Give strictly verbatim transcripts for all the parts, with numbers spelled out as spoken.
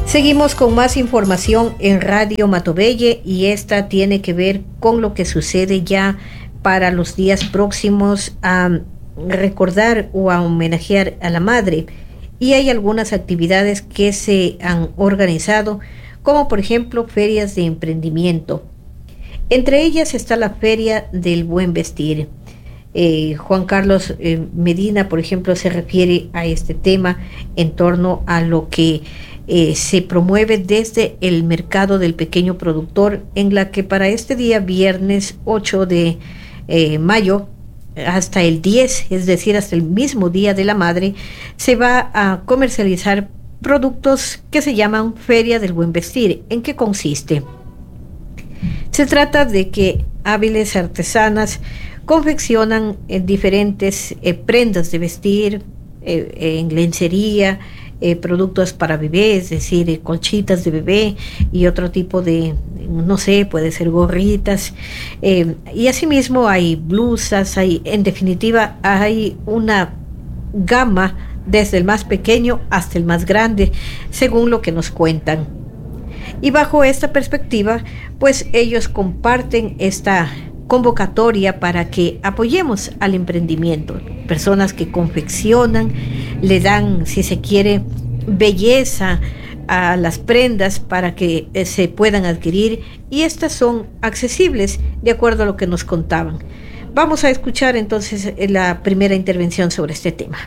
Seguimos con más información en Radio Matovelle y esta tiene que ver con lo que sucede ya para los días próximos a recordar o a homenajear a la madre. Y hay algunas actividades que se han organizado, como por ejemplo ferias de emprendimiento. Entre ellas está la Feria del Buen Vestir. Eh, Juan Carlos eh, Medina, por ejemplo, se refiere a este tema en torno a lo que eh, se promueve desde el mercado del pequeño productor, en la que para este día, viernes ocho de mayo, hasta el diez, es decir, hasta el mismo Día de la Madre, se va a comercializar productos que se llaman Feria del Buen Vestir. ¿En qué consiste? Se trata de que hábiles artesanas confeccionan eh, diferentes eh, prendas de vestir, eh, en lencería, eh, productos para bebé, es decir, eh, colchitas de bebé y otro tipo de, no sé, puede ser gorritas. Eh, y asimismo hay blusas, hay, en definitiva, hay una gama desde el más pequeño hasta el más grande, según lo que nos cuentan. Y bajo esta perspectiva, pues ellos comparten esta convocatoria para que apoyemos al emprendimiento. Personas que confeccionan, le dan, si se quiere, belleza a las prendas para que eh, se puedan adquirir, y estas son accesibles de acuerdo a lo que nos contaban. Vamos a escuchar entonces la primera intervención sobre este tema.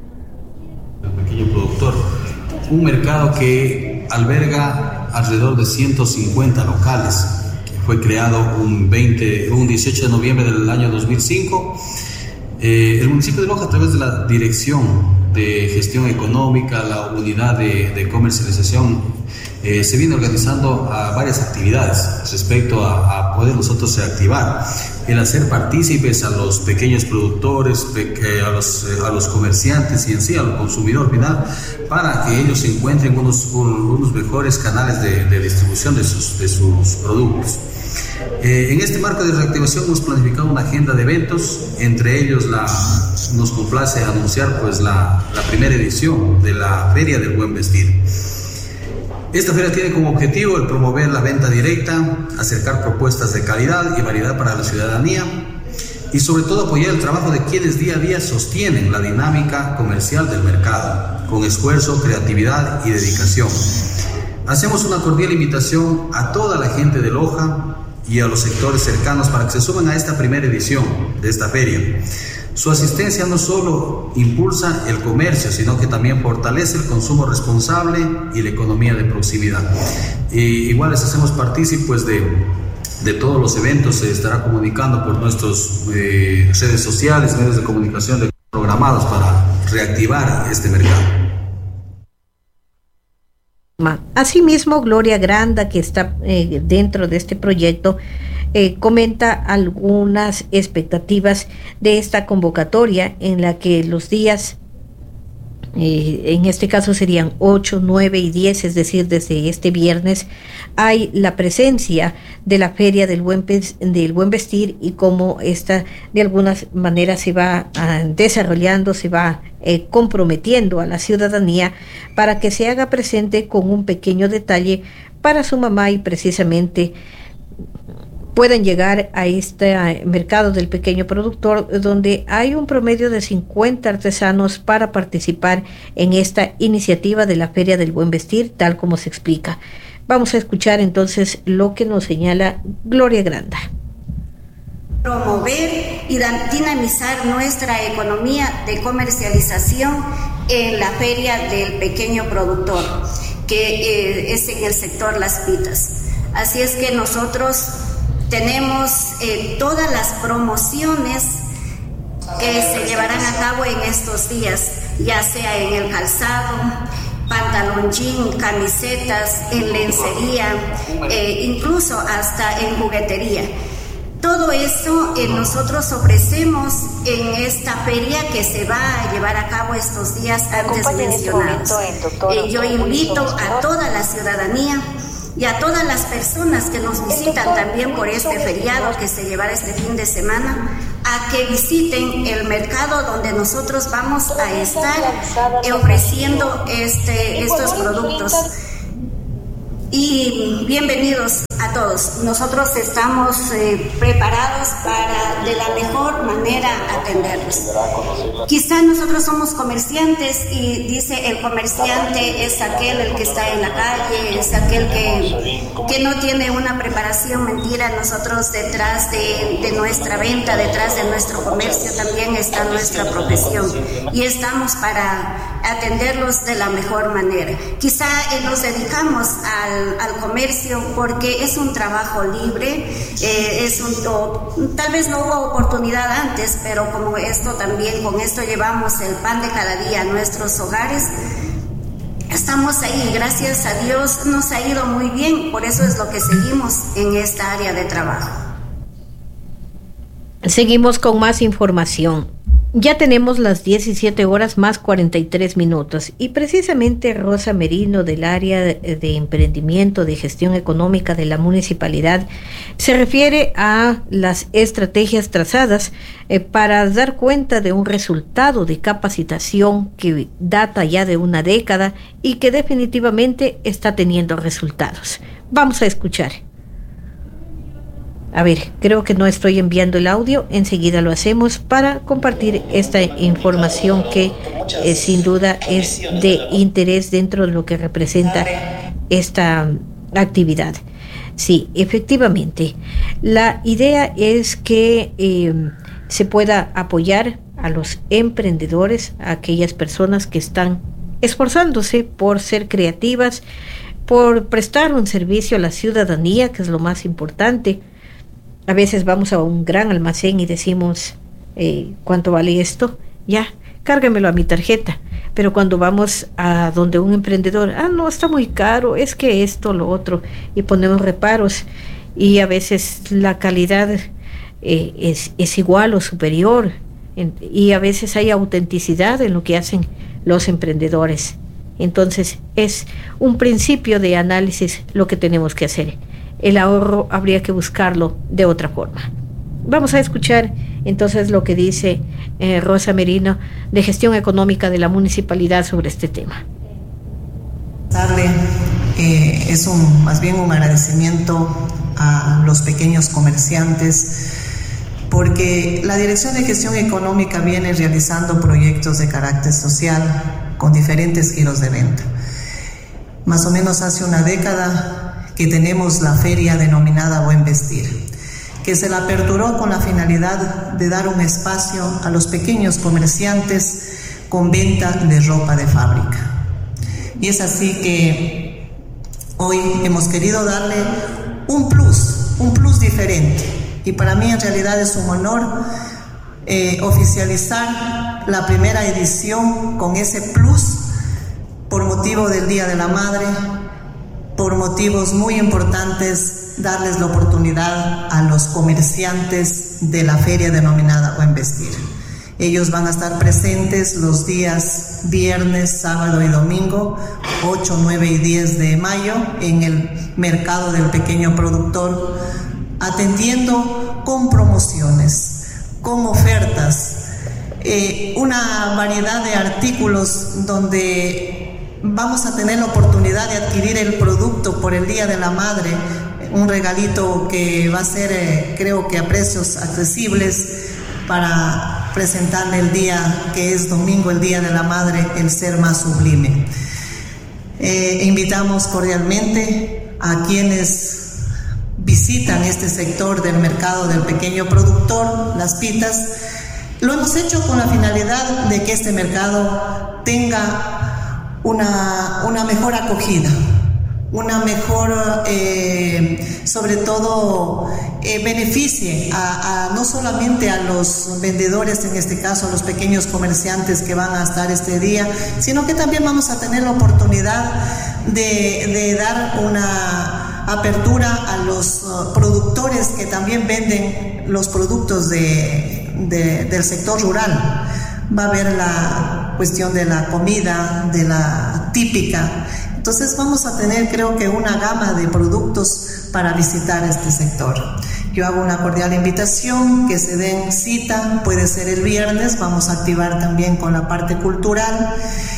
El pequeño productor, un mercado que alberga alrededor de ciento cincuenta locales. Fue creado un, veinte, un dieciocho de noviembre del año dos mil cinco. Eh, el municipio de Loja, a través de la Dirección de Gestión Económica, la unidad de, de comercialización, eh, se viene organizando a varias actividades respecto a, a poder nosotros reactivar, el hacer partícipes a los pequeños productores, pe, a, los, a los comerciantes y en sí al consumidor final, para que ellos encuentren unos, unos mejores canales de, de distribución de sus, de sus productos. Eh, en este marco de reactivación hemos planificado una agenda de eventos, entre ellos la, nos complace anunciar pues la, la primera edición de la Feria del Buen Vestir. Esta feria tiene como objetivo el promover la venta directa, acercar propuestas de calidad y variedad para la ciudadanía y sobre todo apoyar el trabajo de quienes día a día sostienen la dinámica comercial del mercado, con esfuerzo, creatividad y dedicación. Hacemos una cordial invitación a toda la gente de Loja y a los sectores cercanos para que se sumen a esta primera edición de esta feria. Su asistencia no solo impulsa el comercio, sino que también fortalece el consumo responsable y la economía de proximidad. Y igual les hacemos partícipes de, de todos los eventos, se estará comunicando por nuestras eh, redes sociales, medios de comunicación programados para reactivar este mercado. Asimismo, Gloria Granda, que está eh, dentro de este proyecto, eh, comenta algunas expectativas de esta convocatoria, en la que los días, eh, en este caso serían ocho, nueve y diez, es decir, desde este viernes, hay la presencia de la Feria del Buen, del Buen Vestir, y cómo esta de alguna manera se va uh, desarrollando, se va eh, comprometiendo a la ciudadanía para que se haga presente con un pequeño detalle para su mamá, y precisamente puedan llegar a este mercado del pequeño productor, donde hay un promedio de cincuenta artesanos para participar en esta iniciativa de la Feria del Buen Vestir, tal como se explica. Vamos a escuchar entonces lo que nos señala Gloria Granda. Promover y dinamizar nuestra economía de comercialización en la Feria del Pequeño Productor, que eh, es en el sector Las Pitas. Así es que nosotros tenemos eh, todas las promociones que se llevarán a cabo en estos días, ya sea en el calzado, pantalón jean, camisetas, en lencería, eh, incluso hasta en juguetería. Todo eso eh, nosotros ofrecemos en esta feria que se va a llevar a cabo estos días antes mencionados. Eh, yo invito a toda la ciudadanía y a todas las personas que nos visitan también por este feriado que se llevará este fin de semana, a que visiten el mercado donde nosotros vamos a estar ofreciendo este, estos productos. y bienvenidos a todos. Nosotros estamos eh, preparados para de la mejor manera atenderlos. Quizá nosotros somos comerciantes y dice el comerciante es aquel el que está en la calle, es aquel que, que no tiene una preparación. Mentira, nosotros detrás de, de nuestra venta, detrás de nuestro comercio también está nuestra profesión y estamos para atenderlos de la mejor manera. Quizá eh, nos dedicamos al, al comercio porque es un trabajo libre, eh, es un, o, tal vez no hubo oportunidad antes, pero como esto también, con esto llevamos el pan de cada día a nuestros hogares. Estamos ahí, gracias a Dios nos ha ido muy bien, por eso es lo que seguimos en esta área de trabajo. Seguimos con más información. Ya tenemos las diecisiete horas más cuarenta y tres minutos y precisamente Rosa Merino del área de emprendimiento de gestión económica de la municipalidad se refiere a las estrategias trazadas eh, para dar cuenta de un resultado de capacitación que data ya de una década y que definitivamente está teniendo resultados. Vamos a escuchar. A ver, creo que no estoy enviando el audio, enseguida lo hacemos para compartir esta información que eh, sin duda es de interés dentro de lo que representa esta actividad. Sí, efectivamente, la idea es que eh, se pueda apoyar a los emprendedores, a aquellas personas que están esforzándose por ser creativas, por prestar un servicio a la ciudadanía, que es lo más importante. A veces vamos a un gran almacén y decimos, eh, ¿cuánto vale esto? Ya, cárgamelo a mi tarjeta. Pero cuando vamos a donde un emprendedor, ah, no, está muy caro, es que esto, lo otro, y ponemos reparos. Y a veces la calidad eh, es, es igual o superior. En, y a veces hay autenticidad en lo que hacen los emprendedores. Entonces, es un principio de análisis lo que tenemos que hacer. El ahorro habría que buscarlo de otra forma. Vamos a escuchar entonces lo que dice eh, Rosa Merino de Gestión Económica de la Municipalidad sobre este tema. Eh, es un, más bien un agradecimiento a los pequeños comerciantes porque la Dirección de Gestión Económica viene realizando proyectos de carácter social con diferentes giros de venta. Más o menos hace una década que tenemos la feria denominada Buen Vestir, que se la aperturó con la finalidad de dar un espacio a los pequeños comerciantes con venta de ropa de fábrica. Y es así que hoy hemos querido darle un plus, un plus diferente. Y para mí en realidad es un honor eh, oficializar la primera edición con ese plus por motivo del Día de la Madre, por motivos muy importantes, darles la oportunidad a los comerciantes de la feria denominada Buen Vestir. Ellos van a estar presentes los días viernes, sábado y domingo, ocho, nueve y diez de mayo, en el mercado del pequeño productor, atendiendo con promociones, con ofertas, eh, una variedad de artículos donde vamos a tener la oportunidad de adquirir el producto por el Día de la Madre, un regalito que va a ser, eh, creo que a precios accesibles, para presentarle el día que es domingo, el Día de la Madre, el ser más sublime. Eh, invitamos cordialmente a quienes visitan este sector del mercado del pequeño productor, Las Pitas. Lo hemos hecho con la finalidad de que este mercado tenga Una, una mejor acogida, una mejor, eh, sobre todo, eh, beneficie a, a, no solamente a los vendedores, en este caso a los pequeños comerciantes que van a estar este día, sino que también vamos a tener la oportunidad de, de dar una apertura a los uh, productores que también venden los productos de, de, del sector rural. Va a haber la cuestión de la comida, de la típica. Entonces vamos a tener, creo que, una gama de productos para visitar este sector. Yo hago una cordial invitación, que se den cita, puede ser el viernes, vamos a activar también con la parte cultural,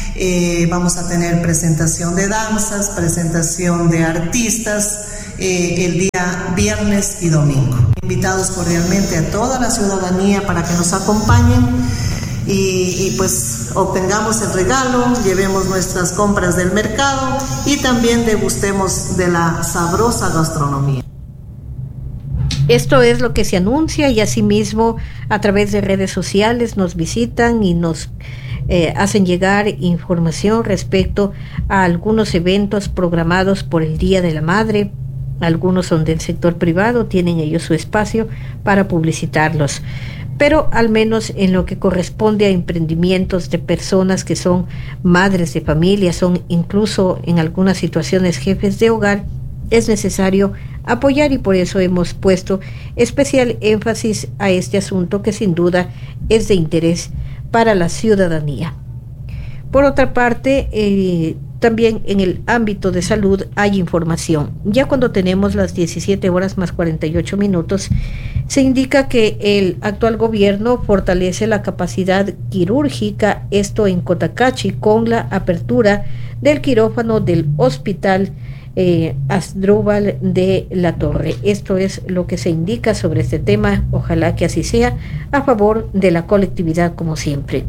Eh, vamos a tener presentación de danzas, presentación de artistas eh, el día viernes y domingo. Invitados cordialmente a toda la ciudadanía para que nos acompañen y, y pues obtengamos el regalo, llevemos nuestras compras del mercado y también degustemos de la sabrosa gastronomía. Esto es lo que se anuncia y asimismo a través de redes sociales nos visitan y nos eh, hacen llegar información respecto a algunos eventos programados por el Día de la Madre. Algunos son del sector privado, tienen ellos su espacio para publicitarlos. Pero al menos en lo que corresponde a emprendimientos de personas que son madres de familia, son incluso en algunas situaciones jefes de hogar, es necesario apoyar y por eso hemos puesto especial énfasis a este asunto que sin duda es de interés para la ciudadanía. Por otra parte, eh, también en el ámbito de salud hay información. Ya cuando tenemos las diecisiete horas más cuarenta y ocho minutos, se indica que el actual gobierno fortalece la capacidad quirúrgica, esto en Cotacachi, con la apertura del quirófano del hospital Eh, Asdrúbal de la Torre. Esto es lo que se indica sobre este tema. Ojalá que así sea, a favor de la colectividad como siempre.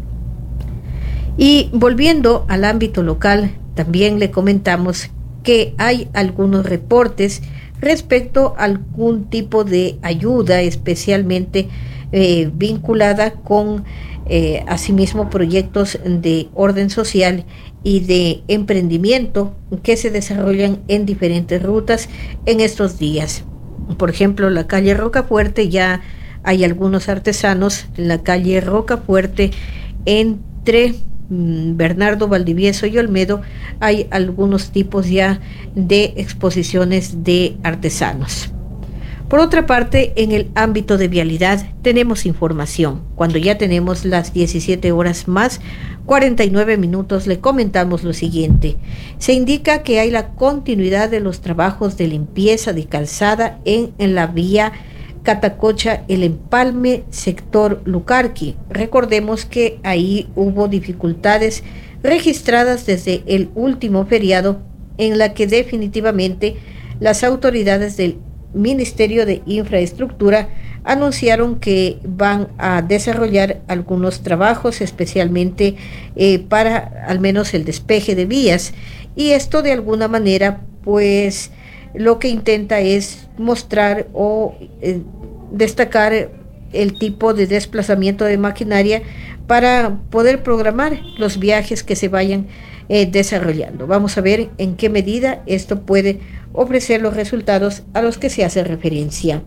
Y volviendo al ámbito local, también le comentamos que hay algunos reportes respecto a algún tipo de ayuda, especialmente eh, vinculada con eh, asimismo proyectos de orden social y de emprendimiento que se desarrollan en diferentes rutas en estos días. Por ejemplo, la calle Rocafuerte, ya hay algunos artesanos en la calle Rocafuerte entre mmm, Bernardo Valdivieso y Olmedo, hay algunos tipos ya de exposiciones de artesanos. Por otra parte, en el ámbito de vialidad tenemos información. Cuando ya tenemos las diecisiete horas más cuarenta y nueve minutos, le comentamos lo siguiente. Se indica que hay la continuidad de los trabajos de limpieza de calzada en, en la vía Catacocha, El Empalme, sector Lucarqui. Recordemos que ahí hubo dificultades registradas desde el último feriado, en la que definitivamente las autoridades del Ministerio de Infraestructura anunciaron que van a desarrollar algunos trabajos, especialmente eh, para al menos el despeje de vías, y esto de alguna manera pues lo que intenta es mostrar o eh, destacar el tipo de desplazamiento de maquinaria para poder programar los viajes que se vayan eh, desarrollando. Vamos a ver en qué medida esto puede ofrecer los resultados a los que se hace referencia.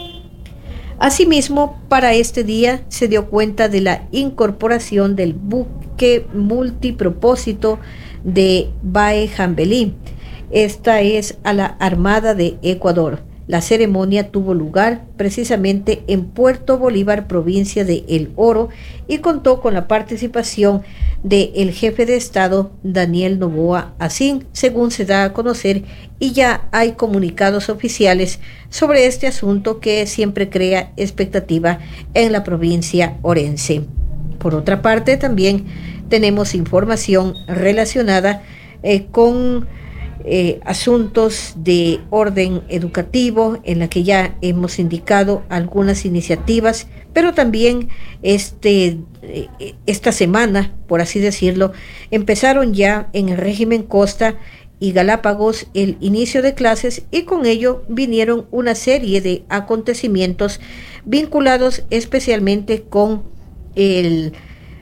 Asimismo, para este día se dio cuenta de la incorporación del buque multipropósito de Bae Jambelí. Esta es a la Armada de Ecuador. La ceremonia tuvo lugar precisamente en Puerto Bolívar, provincia de El Oro, y contó con la participación del jefe de Estado, Daniel Noboa Asín, según se da a conocer, y ya hay comunicados oficiales sobre este asunto que siempre crea expectativa en la provincia orense. Por otra parte, también tenemos información relacionada eh, con Eh, asuntos de orden educativo, en la que ya hemos indicado algunas iniciativas, pero también este, eh, esta semana, por así decirlo, empezaron ya en el régimen Costa y Galápagos el inicio de clases, y con ello vinieron una serie de acontecimientos vinculados especialmente con el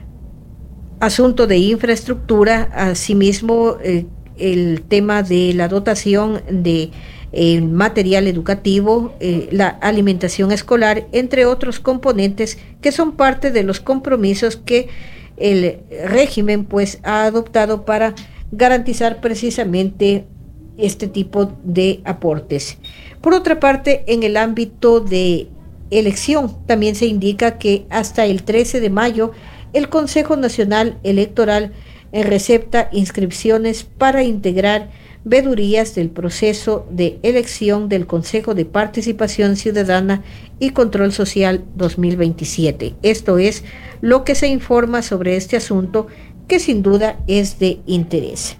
asunto de infraestructura, asimismo eh, el tema de la dotación de eh, material educativo, eh, la alimentación escolar, entre otros componentes que son parte de los compromisos que el régimen pues ha adoptado para garantizar precisamente este tipo de aportes. Por otra parte, en el ámbito de elección, también se indica que hasta el trece de mayo el Consejo Nacional Electoral recepta inscripciones para integrar vedurías del proceso de elección del Consejo de Participación Ciudadana y Control Social dos mil veintisiete. Esto es lo que se informa sobre este asunto que sin duda es de interés.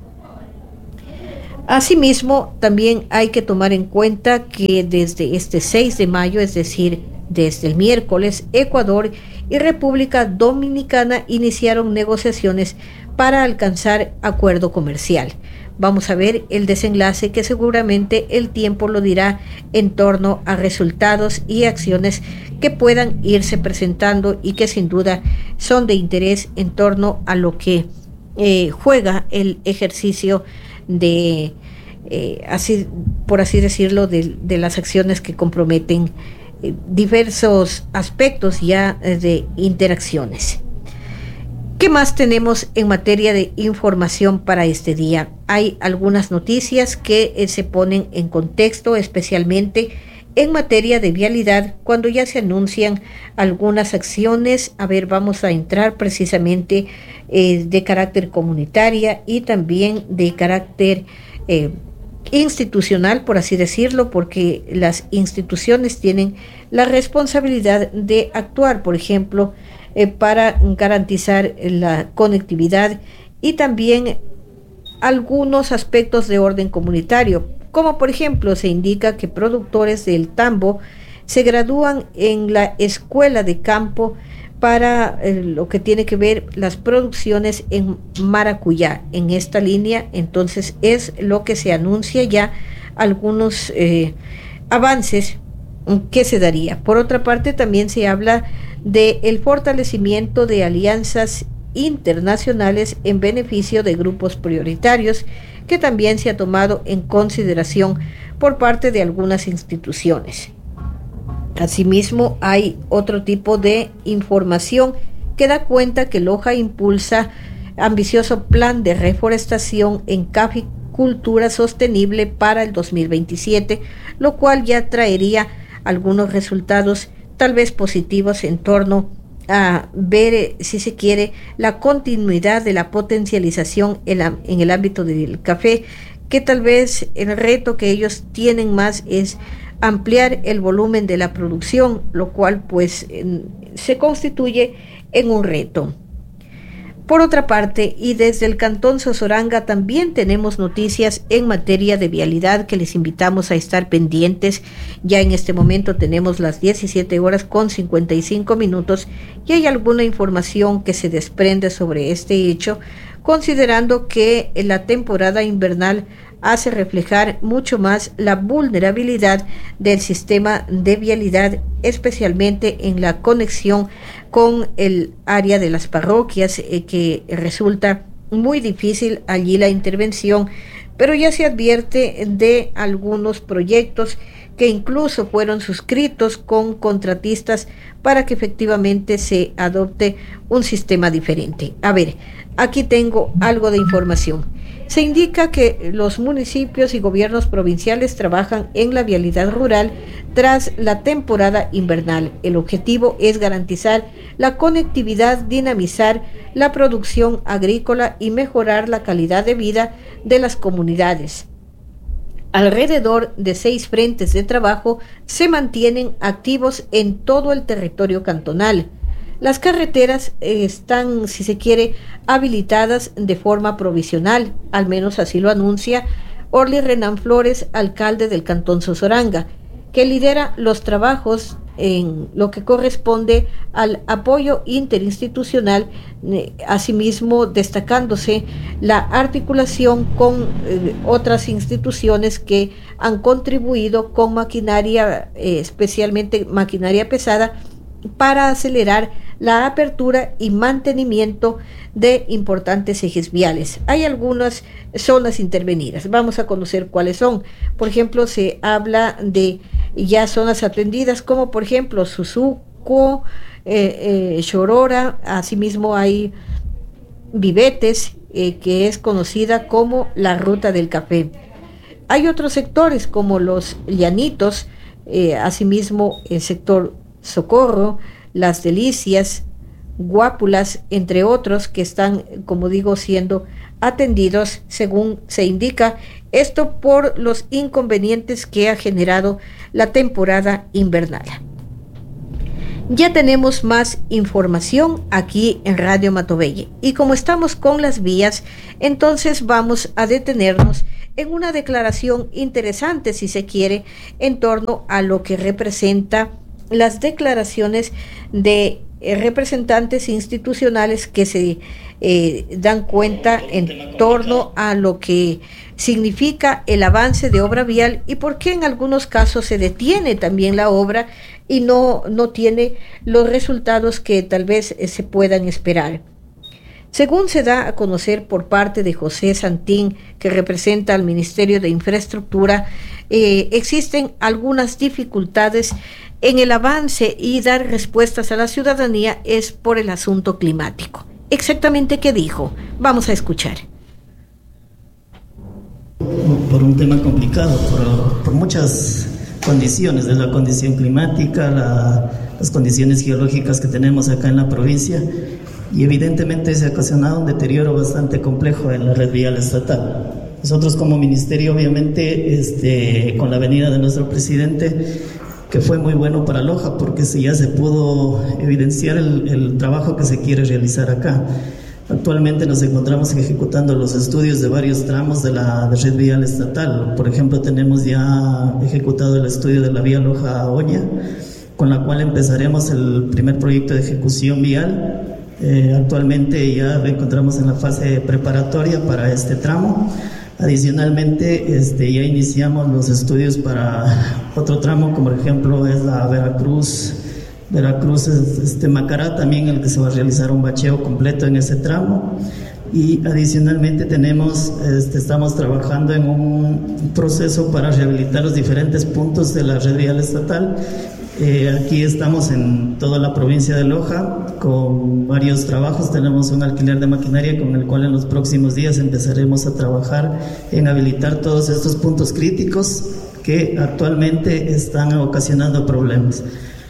Asimismo, también hay que tomar en cuenta que desde este seis de mayo, es decir, desde el miércoles, Ecuador y República Dominicana iniciaron negociaciones para alcanzar acuerdo comercial. Vamos a ver el desenlace, que seguramente el tiempo lo dirá en torno a resultados y acciones que puedan irse presentando y que sin duda son de interés en torno a lo que eh, juega el ejercicio de, eh, así por así decirlo, de, de las acciones que comprometen eh, diversos aspectos ya eh, de interacciones. ¿Qué más tenemos en materia de información para este día? Hay algunas noticias que eh, se ponen en contexto, especialmente en materia de vialidad, cuando ya se anuncian algunas acciones. A ver, vamos a entrar precisamente eh, de carácter comunitaria y también de carácter eh, institucional, por así decirlo, porque las instituciones tienen la responsabilidad de actuar, por ejemplo, eh, para garantizar la conectividad y también algunos aspectos de orden comunitario, como por ejemplo se indica que productores del tambo se gradúan en la escuela de campo para eh, lo que tiene que ver las producciones en maracuyá. En esta línea, entonces, es lo que se anuncia ya algunos eh, avances que se daría. Por otra parte, también se habla de el fortalecimiento de alianzas internacionales en beneficio de grupos prioritarios, que también se ha tomado en consideración por parte de algunas instituciones. Asimismo, hay otro tipo de información que da cuenta que Loja impulsa ambicioso plan de reforestación en caficultura sostenible para el dos mil veintisiete, lo cual ya traería algunos resultados tal vez positivos en torno a ver, si se quiere, la continuidad de la potencialización en, la, en el ámbito del café, que tal vez el reto que ellos tienen más es ampliar el volumen de la producción, lo cual pues en, se constituye en un reto. Por otra parte, y desde el Cantón Sozoranga también tenemos noticias en materia de vialidad que les invitamos a estar pendientes. Ya en este momento tenemos las diecisiete horas con cincuenta y cinco minutos y hay alguna información que se desprende sobre este hecho, considerando que la temporada invernal hace reflejar mucho más la vulnerabilidad del sistema de vialidad, especialmente en la conexión con el área de las parroquias, eh, que resulta muy difícil allí la intervención, pero ya se advierte de algunos proyectos que incluso fueron suscritos con contratistas para que efectivamente se adopte un sistema diferente. A ver, aquí tengo algo de información. Se indica que los municipios y gobiernos provinciales trabajan en la vialidad rural tras la temporada invernal. El objetivo es garantizar la conectividad, dinamizar la producción agrícola y mejorar la calidad de vida de las comunidades. Alrededor de seis frentes de trabajo se mantienen activos en todo el territorio cantonal. Las carreteras eh, están, si se quiere, habilitadas de forma provisional, al menos así lo anuncia Orly Renan Flores, alcalde del Cantón Sozoranga, que lidera los trabajos en lo que corresponde al apoyo interinstitucional, eh, asimismo destacándose la articulación con eh, otras instituciones que han contribuido con maquinaria, eh, especialmente maquinaria pesada, para acelerar la apertura y mantenimiento de importantes ejes viales. Hay algunas zonas intervenidas, vamos a conocer cuáles son. Por ejemplo, se habla de ya zonas atendidas como por ejemplo Suzuco, eh, eh, Chorora, asimismo hay Vivetes, eh, que es conocida como la Ruta del Café. Hay otros sectores como los Llanitos, eh, asimismo el sector Socorro, Las Delicias, Guápulas, entre otros, que están, como digo, siendo atendidos según se indica, esto por los inconvenientes que ha generado la temporada invernal. Ya tenemos más información aquí en Radio Matovelle y como estamos con las vías, entonces vamos a detenernos en una declaración interesante, si se quiere, en torno a lo que representa las declaraciones de eh, representantes institucionales que se eh, dan cuenta en torno a lo que significa el avance de obra vial y por qué en algunos casos se detiene también la obra y no, no tiene los resultados que tal vez eh, se puedan esperar. Según se da a conocer por parte de José Santín, que representa al Ministerio de Infraestructura, eh, existen algunas dificultades en el avance y dar respuestas a la ciudadanía es por el asunto climático. ¿Exactamente qué dijo? Vamos a escuchar. Por un tema complicado, por, por muchas condiciones de la condición climática, la, las condiciones geológicas que tenemos acá en la provincia, y evidentemente se ha ocasionado un deterioro bastante complejo en la red vial estatal. Nosotros como ministerio, obviamente, este, con la venida de nuestro presidente, que fue muy bueno para Loja, porque si ya se pudo evidenciar el, el trabajo que se quiere realizar acá. Actualmente nos encontramos ejecutando los estudios de varios tramos de la de red vial estatal. Por ejemplo, tenemos ya ejecutado el estudio de la vía Loja-Oña, con la cual empezaremos el primer proyecto de ejecución vial. Eh, actualmente ya lo encontramos en la fase preparatoria para este tramo. Adicionalmente, este, ya iniciamos los estudios para otro tramo, como por ejemplo es la Veracruz, Veracruz este, Macará, también el que se va a realizar un bacheo completo en ese tramo. Y adicionalmente tenemos, este, estamos trabajando en un proceso para rehabilitar los diferentes puntos de la red vial estatal. Eh, aquí estamos en toda la provincia de Loja con varios trabajos. Tenemos un alquiler de maquinaria con el cual en los próximos días empezaremos a trabajar en habilitar todos estos puntos críticos que actualmente están ocasionando problemas.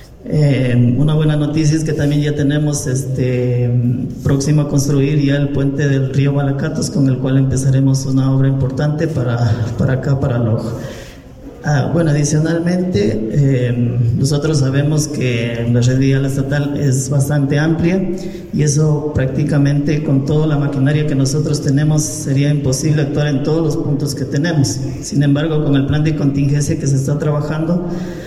Eh, una buena noticia es que también ya tenemos este, próximo a construir ya el puente del río Malacatos, con el cual empezaremos una obra importante para, para acá, para Loja. Ah, bueno, adicionalmente, eh, nosotros sabemos que la red vial estatal es bastante amplia y eso prácticamente con toda la maquinaria que nosotros tenemos sería imposible actuar en todos los puntos que tenemos. Sin embargo, con el plan de contingencia que se está trabajando,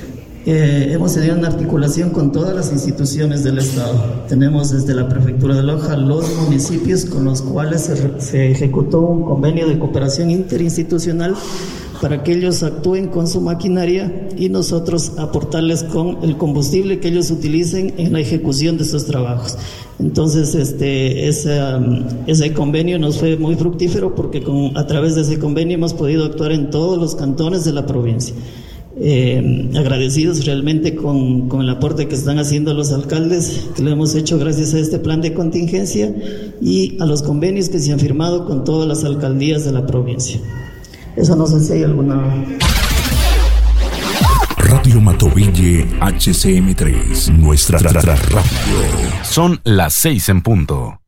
eh, hemos tenido una articulación con todas las instituciones del Estado. Tenemos desde la Prefectura de Loja los municipios con los cuales se, se ejecutó un convenio de cooperación interinstitucional para que ellos actúen con su maquinaria y nosotros aportarles con el combustible que ellos utilicen en la ejecución de estos trabajos. Entonces, este, ese, ese convenio nos fue muy fructífero porque con, a través de ese convenio hemos podido actuar en todos los cantones de la provincia. Eh, agradecidos realmente con, con el aporte que están haciendo los alcaldes, que lo hemos hecho gracias a este plan de contingencia y a los convenios que se han firmado con todas las alcaldías de la provincia. Eso no sé si hay alguna... Radio Matovelle H C M tres, nuestra tra- tra- radio. Son las seis en punto.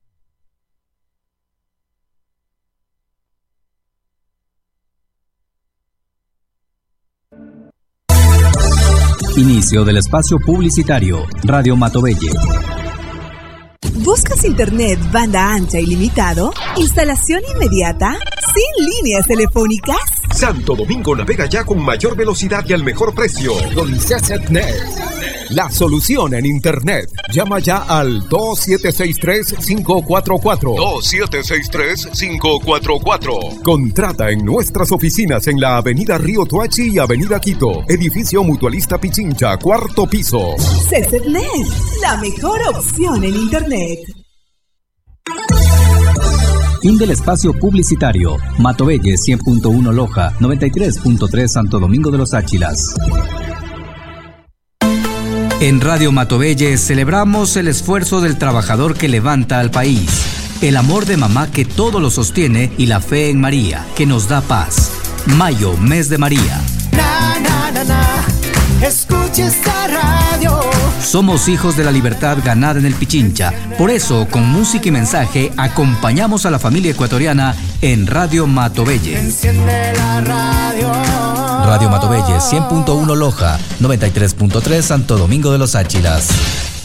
Inicio del espacio publicitario. Radio Matovelle. ¿Buscas internet banda ancha ilimitado? ¿Instalación inmediata? ¿Sin líneas telefónicas? Santo Domingo navega ya con mayor velocidad y al mejor precio. Con CESETnet, la solución en internet. Llama ya al dos siete seis tres, cinco cuatro cuatro. dos siete seis tres, cinco cuatro cuatro. Contrata en nuestras oficinas en la avenida Río Toachi y avenida Quito. Edificio Mutualista Pichincha, cuarto piso. CESETnet, la mejor opción en internet. Fin del espacio publicitario. Matovelle cien punto uno Loja, noventa y tres punto tres Santo Domingo de los Áchilas. En Radio Matovelle celebramos el esfuerzo del trabajador que levanta al país, el amor de mamá que todo lo sostiene y la fe en María que nos da paz. Mayo, mes de María. Na, na, na, na. Escuche esta radio. Somos hijos de la libertad ganada en el Pichincha. Por eso, con música y mensaje, acompañamos a la familia ecuatoriana en Radio Matovelle. Enciende la radio. Radio Matovelle cien punto uno Loja, noventa y tres punto tres Santo Domingo de los Áchilas.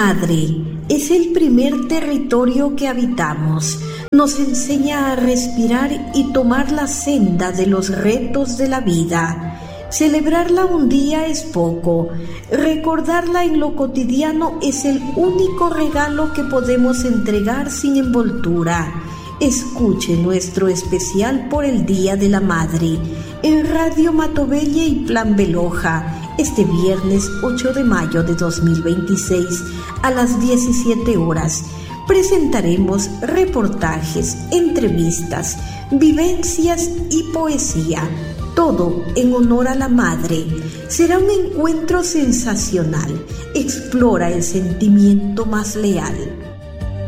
madre es el primer territorio que habitamos. Nos enseña a respirar y tomar la senda de los retos de la vida. Celebrarla un día es poco. Recordarla en lo cotidiano es el único regalo que podemos entregar sin envoltura. Escuche nuestro especial por el Día de la Madre en Radio Matovelle y Plan Beloja este viernes ocho de mayo de dos mil veintiséis a las diecisiete horas. Presentaremos reportajes, entrevistas, vivencias y poesía, todo en honor a la madre. Será un encuentro sensacional. Explora el sentimiento más leal.